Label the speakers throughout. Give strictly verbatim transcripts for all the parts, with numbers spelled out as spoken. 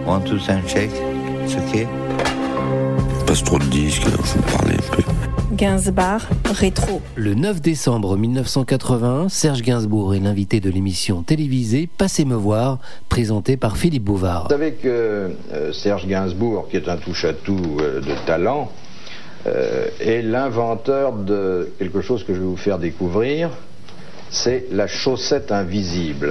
Speaker 1: one, two, and shake. It's okay.
Speaker 2: Passe trop de disques, alors faut parler un peu.
Speaker 3: Gainsbourg rétro.
Speaker 4: Le neuf décembre mille neuf cent quatre-vingt-un, Serge Gainsbourg est l'invité de l'émission télévisée Passez me voir, présentée par Philippe Bouvard.
Speaker 5: Vous savez que euh, Serge Gainsbourg, qui est un touche-à-tout euh, de talent, euh, est l'inventeur de quelque chose que je vais vous faire découvrir. C'est la chaussette invisible,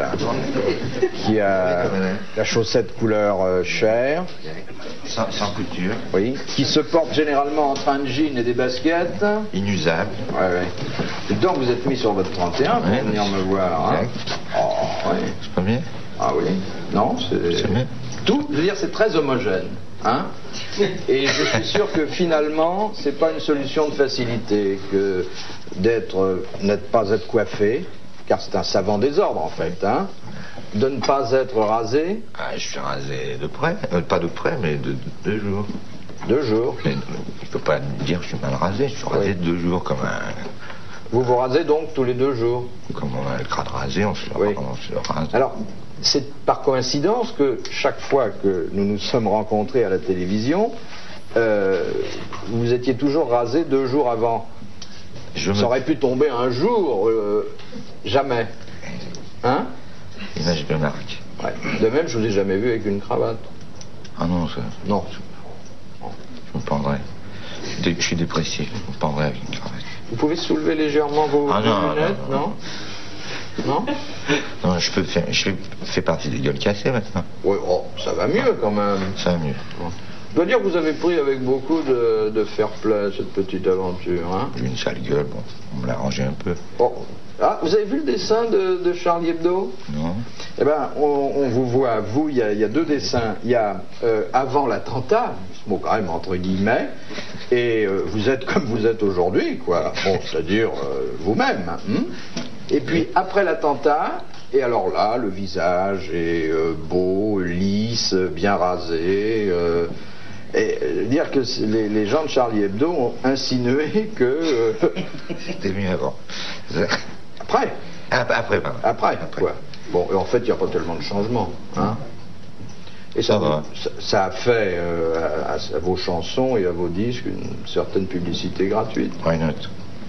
Speaker 5: qui a la chaussette couleur euh, chair,
Speaker 1: Sans, sans couture.
Speaker 5: oui, qui se porte généralement entre un jean et des baskets.
Speaker 1: Inusable.
Speaker 5: Ouais, ouais. Et donc vous êtes mis sur votre trente et un pour
Speaker 1: Ouais,
Speaker 5: venir me voir. Hein. Oh, ouais.
Speaker 1: C'est pas bien.
Speaker 5: Ah oui. Non, c'est...
Speaker 1: C'est bien.
Speaker 5: Tout, je veux dire, c'est très homogène. Hein. Et je suis sûr que finalement, c'est pas une solution de facilité que d'être, n'être pas être coiffé, car c'est un savant désordre en fait, hein, de ne pas être rasé.
Speaker 1: Ah, je suis rasé de près. Euh, pas de près, mais de, de deux jours.
Speaker 5: Deux jours.
Speaker 1: Mais, il faut pas dire que je suis mal rasé. Je suis rasé
Speaker 5: Oui.
Speaker 1: de deux jours comme un...
Speaker 5: Vous vous rasez donc tous les deux jours.
Speaker 1: Comme on a le crâne rasé, on se,
Speaker 5: Oui.
Speaker 1: on se rase.
Speaker 5: Alors, c'est par coïncidence que chaque fois que nous nous sommes rencontrés à la télévision, euh, vous étiez toujours rasé deux jours avant.
Speaker 1: Je
Speaker 5: Ça
Speaker 1: me...
Speaker 5: aurait pu tomber un jour, euh, jamais. Hein?
Speaker 1: Image de marque.
Speaker 5: Ouais. De même, je vous ai jamais vu avec une cravate.
Speaker 1: Ah non, ça...
Speaker 5: Non.
Speaker 1: Je me pendrais. Je suis dépressif. Je me pendrais avec une cravate.
Speaker 5: Vous pouvez soulever légèrement vos,
Speaker 1: Ah
Speaker 5: vos
Speaker 1: non,
Speaker 5: lunettes,
Speaker 1: non,
Speaker 5: non? Non?
Speaker 1: Non, je peux faire... Je fais, fais partie des gueules cassées maintenant.
Speaker 5: Oui, oh, ça va mieux quand même.
Speaker 1: Ça va mieux.
Speaker 5: Je dois dire que vous avez pris avec beaucoup de, de fair play cette petite aventure, hein?
Speaker 1: J'ai une sale gueule, bon. On me l'a rangé un peu.
Speaker 5: Bon. Ah, vous avez vu le dessin de, de Charlie Hebdo?
Speaker 1: Non?
Speaker 5: Eh bien, on, on vous voit, vous, il y, a- il y a deux dessins. Il y a euh, avant l'attentat, ce mot quand même entre guillemets, et euh, vous êtes comme vous êtes aujourd'hui, quoi. Bon, c'est-à-dire euh, vous-même. Hein. Et puis après l'attentat, et alors là, le visage est euh, beau, lisse, bien rasé. Euh, et euh, dire que c'est- les, les gens de Charlie Hebdo ont insinué que... euh,
Speaker 1: C'était mieux avant.
Speaker 5: après,
Speaker 1: Ah, après, pardon.
Speaker 5: après, quoi. Bon, et en fait, il n'y a pas tellement de changements. Hein. Et ça,
Speaker 1: Ça va.
Speaker 5: ça, ça a fait euh, à, à vos chansons et à vos disques une certaine publicité gratuite.
Speaker 1: Why not?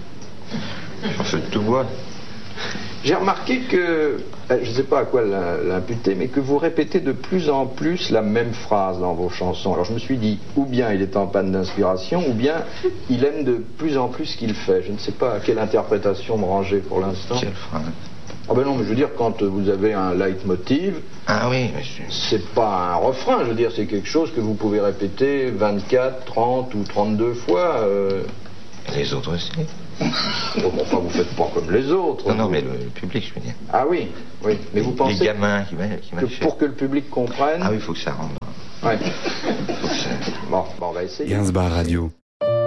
Speaker 1: En fait, tout bois.
Speaker 5: J'ai remarqué que, euh, je ne sais pas à quoi l'im- l'imputer, mais que vous répétez de plus en plus la même phrase dans vos chansons. Alors je me suis dit, ou bien il est en panne d'inspiration, ou bien il aime de plus en plus ce qu'il fait. Je ne sais pas à quelle interprétation me ranger pour l'instant.
Speaker 1: Quelle phrase?
Speaker 5: Ah ben non, mais je veux dire, quand vous avez un leitmotiv,
Speaker 1: Ah oui, monsieur.
Speaker 5: c'est pas un refrain, je veux dire, c'est quelque chose que vous pouvez répéter vingt-quatre, trente ou trente-deux fois. Euh...
Speaker 1: Les autres aussi.
Speaker 5: Bon, enfin, vous faites pas comme les autres.
Speaker 1: Non, non, mais le, le public, je veux dire.
Speaker 5: Ah oui, oui. Mais vous
Speaker 1: Les
Speaker 5: pensez
Speaker 1: gamins qui m'a qui m'a
Speaker 5: que
Speaker 1: fait.
Speaker 5: pour que le public comprenne...
Speaker 1: Ah oui, il faut que ça rentre.
Speaker 5: Ouais.
Speaker 1: Faut que ça...
Speaker 5: Bon, bon, on va essayer.
Speaker 2: Gainsbourg Radio.